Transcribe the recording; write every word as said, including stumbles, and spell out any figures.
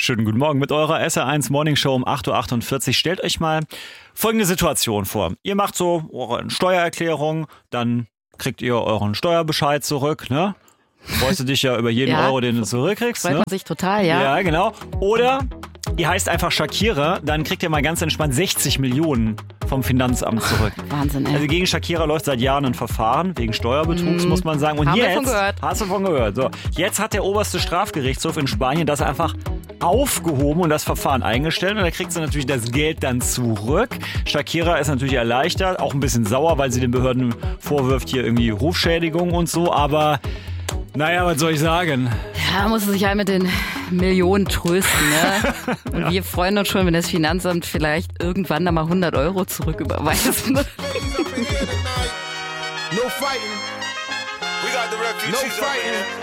Schönen guten Morgen mit eurer S R eins Morning Show um acht Uhr achtundvierzig. Stellt euch mal folgende Situation vor. Ihr macht so eure Steuererklärung, dann kriegt ihr euren Steuerbescheid zurück, ne? Freust du dich ja über jeden Ja, Euro, den du zurückkriegst, Freut ne? man sich total, ja. Ja, genau. Oder ihr heißt einfach Shakira, dann kriegt ihr mal ganz entspannt sechzig Millionen vom Finanzamt zurück. Wahnsinn, ey. Also gegen Shakira läuft seit Jahren ein Verfahren wegen Steuerbetrugs, muss man sagen. Und Haben wir jetzt, von gehört. hast du von gehört. So, jetzt hat der oberste Strafgerichtshof in Spanien das einfach aufgehoben und das Verfahren eingestellt. Und da kriegt sie natürlich das Geld dann zurück. Shakira ist natürlich erleichtert, auch ein bisschen sauer, weil sie den Behörden vorwirft, hier irgendwie Rufschädigung und so. Aber naja, was soll ich sagen? Ja, muss sich halt mit den Millionen trösten, ne? Und wir freuen uns schon, wenn das Finanzamt vielleicht irgendwann da mal hundert Euro zurück überweist. No fighting. We got the refugees. No fighting.